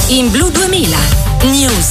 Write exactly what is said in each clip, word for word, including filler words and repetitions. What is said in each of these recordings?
In Blu duemila News.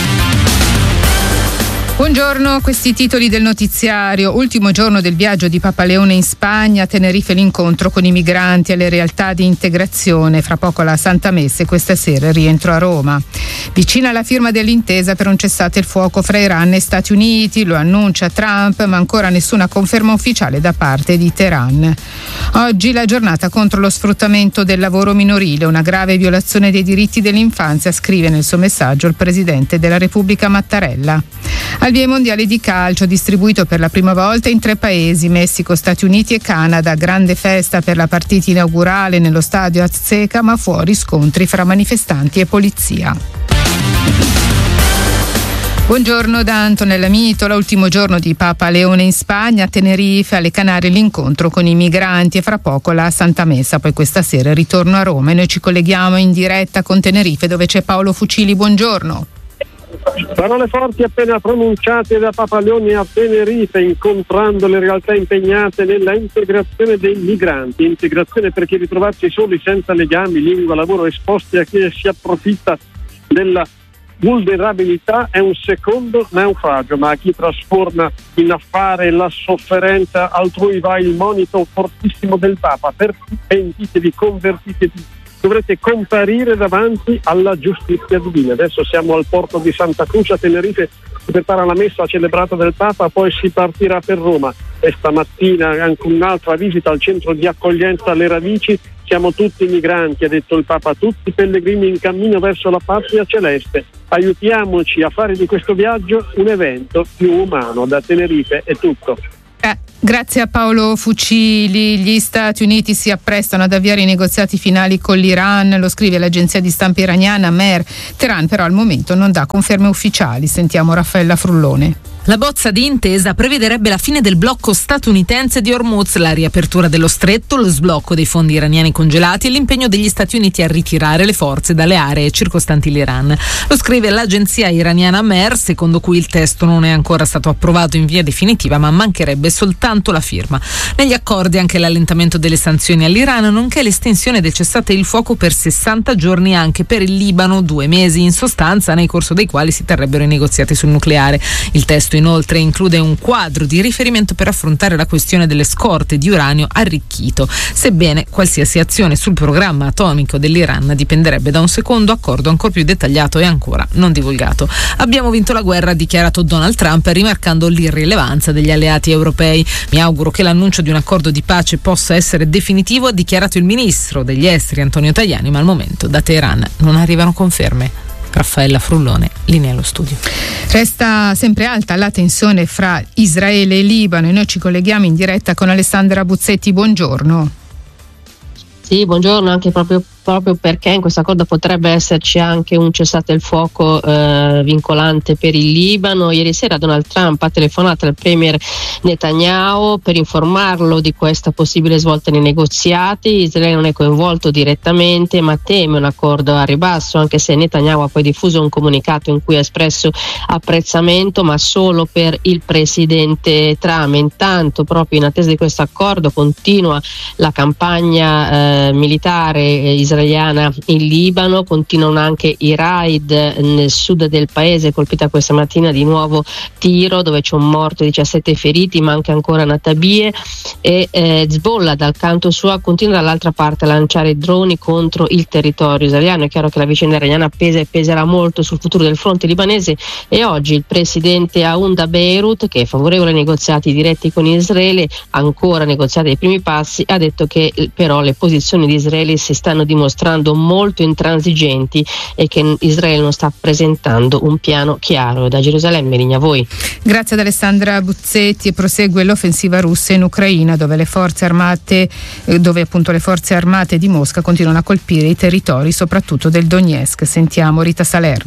Buongiorno, questi i titoli del notiziario. Ultimo giorno del viaggio di Papa Leone in Spagna, a Tenerife l'incontro con i migranti e le realtà di integrazione. Fra poco la Santa Messa e questa sera il rientro a Roma. Vicina alla firma dell'intesa per un cessate il fuoco fra Iran e Stati Uniti, lo annuncia Trump, ma ancora nessuna conferma ufficiale da parte di Teheran. Oggi la giornata contro lo sfruttamento del lavoro minorile, una grave violazione dei diritti dell'infanzia, scrive nel suo messaggio il Presidente della Repubblica Mattarella. Al via mondiale di calcio, distribuito per la prima volta in tre paesi, Messico, Stati Uniti e Canada. Grande festa per la partita inaugurale nello stadio Azteca, ma fuori scontri fra manifestanti e polizia. Buongiorno da Antonella Mitola. Ultimo giorno di Papa Leone in Spagna, a Tenerife, alle Canarie l'incontro con i migranti e fra poco la Santa Messa, poi questa sera il ritorno a Roma e noi ci colleghiamo in diretta con Tenerife dove c'è Paolo Fucili. Buongiorno. Parole forti appena pronunciate da Papa Leone a Tenerife, incontrando le realtà impegnate nella integrazione dei migranti. Integrazione perché ritrovarsi soli, senza legami, lingua, lavoro, esposti a chi si approfitta della vulnerabilità è un secondo naufragio, ma a chi trasforma in affare la sofferenza altrui va il monito fortissimo del Papa: per pentitevi, convertitevi, dovrete comparire davanti alla giustizia divina. Adesso siamo al porto di Santa Croce a Tenerife, si prepara la messa celebrata del Papa, poi si partirà per Roma. E stamattina anche un'altra visita al centro di accoglienza alle Radici. Siamo tutti migranti, ha detto il Papa, tutti pellegrini in cammino verso la patria celeste. Aiutiamoci a fare di questo viaggio un evento più umano. Da Tenerife è tutto. Eh, grazie a Paolo Fucili. Gli Stati Uniti si apprestano ad avviare i negoziati finali con l'Iran, lo scrive l'agenzia di stampa iraniana Mer. Teheran però al momento non dà conferme ufficiali. Sentiamo Raffaella Frullone. La bozza di intesa prevederebbe la fine del blocco statunitense di Hormuz, la riapertura dello stretto, lo sblocco dei fondi iraniani congelati e l'impegno degli Stati Uniti a ritirare le forze dalle aree circostanti l'Iran. Lo scrive l'agenzia iraniana Mer, secondo cui il testo non è ancora stato approvato in via definitiva, ma mancherebbe soltanto la firma. Negli accordi anche l'allentamento delle sanzioni all'Iran, nonché l'estensione del cessate il fuoco per sessanta giorni anche per il Libano, due mesi in sostanza, nel corso dei quali si terrebbero i negoziati sul nucleare. Il testo inoltre include un quadro di riferimento per affrontare la questione delle scorte di uranio arricchito, sebbene qualsiasi azione sul programma atomico dell'Iran dipenderebbe da un secondo accordo ancora più dettagliato e ancora non divulgato. Abbiamo vinto la guerra, ha dichiarato Donald Trump, rimarcando l'irrilevanza degli alleati europei. Mi auguro che l'annuncio di un accordo di pace possa essere definitivo, ha dichiarato il ministro degli esteri Antonio Tajani, ma al momento da Teheran non arrivano conferme. Raffaella Frullone, linea allo studio. Resta sempre alta la tensione fra Israele e Libano e noi ci colleghiamo in diretta con Alessandra Buzzetti. Buongiorno. Sì, buongiorno, anche proprio proprio perché in questo accordo potrebbe esserci anche un cessate il fuoco eh, vincolante per il Libano. Ieri sera Donald Trump ha telefonato al premier Netanyahu per informarlo di questa possibile svolta nei negoziati. Israele non è coinvolto direttamente, ma teme un accordo a ribasso, anche se Netanyahu ha poi diffuso un comunicato in cui ha espresso apprezzamento, ma solo per il presidente Trump. Intanto, proprio in attesa di questo accordo, continua la campagna eh, militare israeliana israeliana in Libano, continuano anche i raid nel sud del paese, colpita questa mattina di nuovo Tiro, dove c'è un morto e diciassette feriti, manca ancora Natabie, e eh, Hezbollah dal canto suo continua dall'altra parte a lanciare droni contro il territorio israeliano. È chiaro che la vicenda iraniana pesa e peserà molto sul futuro del fronte libanese, e oggi il presidente Aoun da Beirut, che è favorevole ai negoziati diretti con Israele, ancora negoziati ai primi passi, ha detto che però le posizioni di Israele si stanno dimostrando mostrando molto intransigenti e che Israele non sta presentando un piano chiaro. Da Gerusalemme, linea a voi. Grazie ad Alessandra Buzzetti. E prosegue l'offensiva russa in Ucraina, dove le forze armate dove appunto le forze armate di Mosca continuano a colpire i territori soprattutto del Donetsk. Sentiamo Rita Salerno.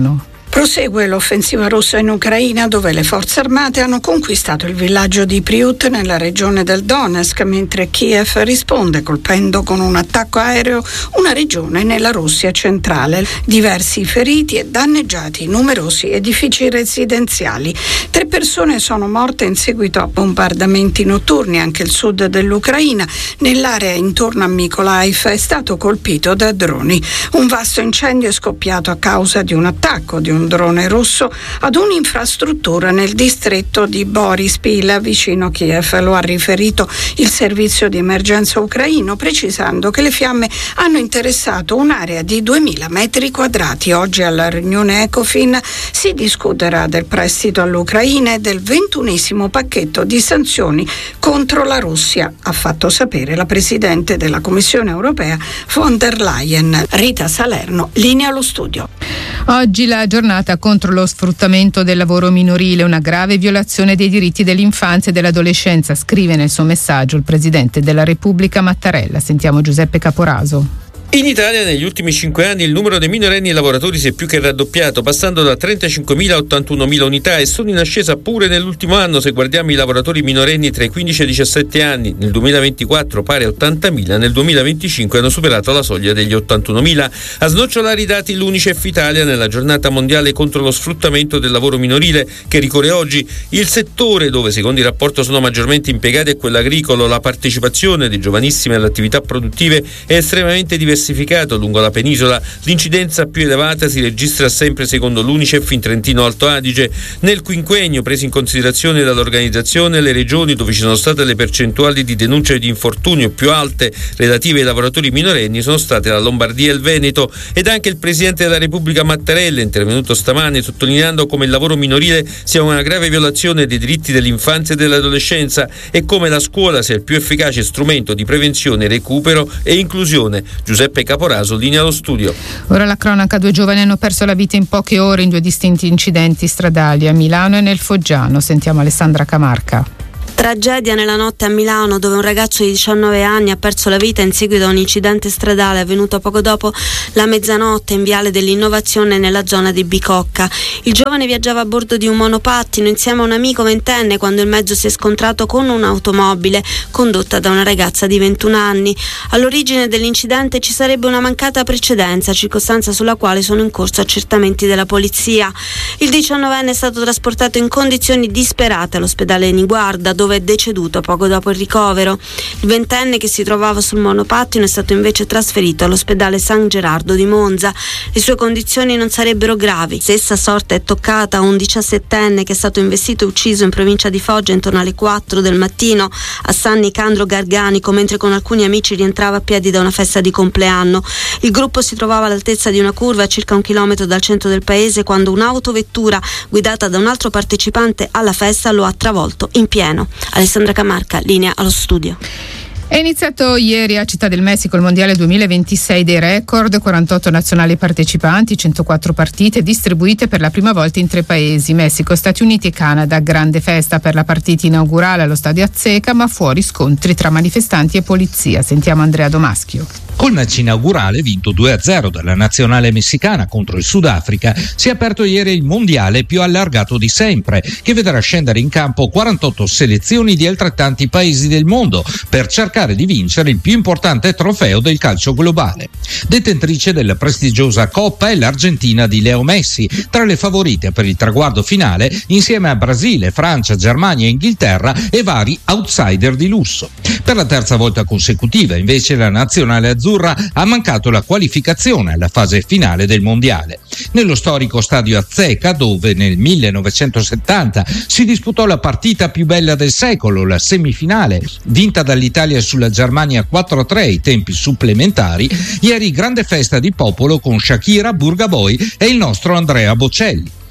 Prosegue l'offensiva russa in Ucraina, dove le forze armate hanno conquistato il villaggio di Priut nella regione del Donetsk, mentre Kiev risponde colpendo con un attacco aereo una regione nella Russia centrale. Diversi feriti e danneggiati numerosi edifici residenziali. Tre persone sono morte in seguito a bombardamenti notturni. Anche il sud dell'Ucraina, nell'area intorno a Mykolaiv, è stato colpito da droni. Un vasto incendio è scoppiato a causa di un attacco di un drone russo ad un'infrastruttura nel distretto di Boryspil vicino Kiev. Lo ha riferito il servizio di emergenza ucraino, precisando che le fiamme hanno interessato un'area di duemila metri quadrati. Oggi alla riunione Ecofin si discuterà del prestito all'Ucraina e del ventunesimo pacchetto di sanzioni contro la Russia, ha fatto sapere la Presidente della Commissione europea von der Leyen. Rita Salerno, linea allo studio. Oggi la giornata contro lo sfruttamento del lavoro minorile, una grave violazione dei diritti dell'infanzia e dell'adolescenza, scrive nel suo messaggio il Presidente della Repubblica Mattarella. Sentiamo Giuseppe Caporaso. In Italia negli ultimi cinque anni il numero dei minorenni lavoratori si è più che raddoppiato, passando da trentacinquemila a ottantunomila unità, e sono in ascesa pure nell'ultimo anno se guardiamo i lavoratori minorenni tra i quindici e i diciassette anni. Nel duemilaventiquattro pari a ottantamila, nel duemilaventicinque hanno superato la soglia degli ottantunomila. A snocciolare i dati l'Unicef Italia nella giornata mondiale contro lo sfruttamento del lavoro minorile, che ricorre oggi. Il settore dove secondo il rapporto sono maggiormente impiegati è quello agricolo. La partecipazione dei giovanissimi alle attività produttive è estremamente diversificata lungo la penisola. L'incidenza più elevata si registra sempre secondo l'Unicef in Trentino Alto Adige. Nel quinquennio presi in considerazione dall'organizzazione, le regioni dove ci sono state le percentuali di denuncia e di infortunio più alte relative ai lavoratori minorenni sono state la Lombardia e il Veneto. Ed anche il Presidente della Repubblica Mattarella è intervenuto stamane sottolineando come il lavoro minorile sia una grave violazione dei diritti dell'infanzia e dell'adolescenza e come la scuola sia il più efficace strumento di prevenzione, recupero e inclusione. Giuseppe Caporaso, linea allo studio. Ora la cronaca: due giovani hanno perso la vita in poche ore in due distinti incidenti stradali a Milano e nel Foggiano. Sentiamo Alessandra Camarca. Tragedia nella notte a Milano, dove un ragazzo di diciannove anni ha perso la vita in seguito a un incidente stradale avvenuto poco dopo la mezzanotte in Viale dell'Innovazione nella zona di Bicocca. Il giovane viaggiava a bordo di un monopattino insieme a un amico ventenne quando il mezzo si è scontrato con un'automobile condotta da una ragazza di ventuno anni. All'origine dell'incidente ci sarebbe una mancata precedenza, circostanza sulla quale sono in corso accertamenti della polizia. Il diciannovenne è stato trasportato in condizioni disperate all'ospedale Niguarda, dove è deceduto poco dopo il ricovero. Il ventenne, che si trovava sul monopattino, è stato invece trasferito all'ospedale San Gerardo di Monza. Le sue condizioni non sarebbero gravi. Stessa sorte è toccata a un diciassettenne che è stato investito e ucciso in provincia di Foggia intorno alle quattro del mattino a San Nicandro Garganico, mentre con alcuni amici rientrava a piedi da una festa di compleanno. Il gruppo si trovava all'altezza di una curva a circa un chilometro dal centro del paese quando un'autovettura guidata da un altro partecipante alla festa lo ha travolto in pieno. Alessandra Camarca, linea allo studio. È iniziato ieri a Città del Messico il Mondiale duemilaventisei dei record, quarantotto nazionali partecipanti, centoquattro partite distribuite per la prima volta in tre paesi, Messico, Stati Uniti e Canada. Grande festa per la partita inaugurale allo Stadio Azteca, ma fuori scontri tra manifestanti e polizia. Sentiamo Andrea Domaschio. Col match inaugurale vinto due a zero dalla nazionale messicana contro il Sudafrica, si è aperto ieri il mondiale più allargato di sempre, che vedrà scendere in campo quarantotto selezioni di altrettanti paesi del mondo per cercare di vincere il più importante trofeo del calcio globale. Detentrice della prestigiosa Coppa è l'Argentina di Leo Messi, tra le favorite per il traguardo finale insieme a Brasile, Francia, Germania e Inghilterra e vari outsider di lusso. Per la terza volta consecutiva invece la nazionale azzurra ha mancato la qualificazione alla fase finale del mondiale. Nello storico stadio Azteca, dove nel millenovecentosettanta si disputò la partita più bella del secolo, la semifinale, vinta dall'Italia sulla Germania quattro a tre ai tempi supplementari, ieri grande festa di popolo con Shakira, Burga Boy e il nostro Andrea Bocelli.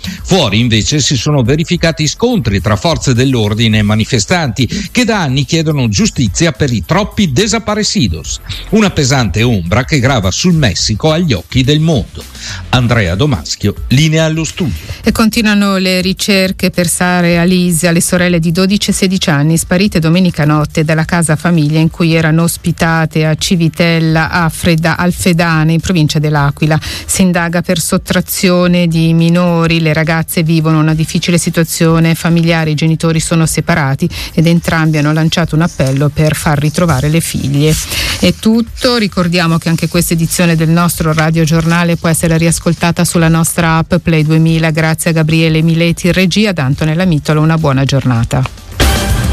Fuori invece si sono verificati scontri tra forze dell'ordine e manifestanti che da anni chiedono giustizia per i troppi desaparecidos, una pesante ombra che grava sul Messico agli occhi del mondo. Andrea Domaschio, linea allo studio. E continuano le ricerche per Sara e Alisia, le sorelle di dodici e sedici anni sparite domenica notte dalla casa famiglia in cui erano ospitate a Civitella Afreda Alfedane in provincia dell'Aquila. Si indaga per sottrazione di minori, le ragazze vivono una difficile situazione familiare, i genitori sono separati ed entrambi hanno lanciato un appello per far ritrovare le figlie. È tutto, ricordiamo che anche questa edizione del nostro radiogiornale può essere riascoltata sulla nostra app Play duemila. Grazie a Gabriele Mileti in regia, da Antonella Mitolo, una buona giornata.